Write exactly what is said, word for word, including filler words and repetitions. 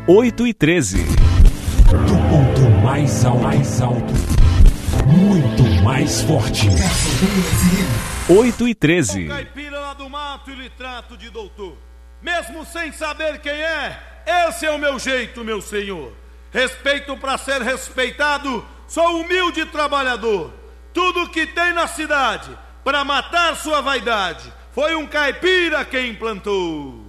oito e treze. Do ponto mais alto, mais alto, muito mais forte. oito e treze. O caipira lá do mato e lhe trato de doutor. Mesmo sem saber quem é, esse é o meu jeito, meu senhor. Respeito para ser respeitado, sou humilde trabalhador. Tudo que tem na cidade, para matar sua vaidade, foi um caipira quem implantou.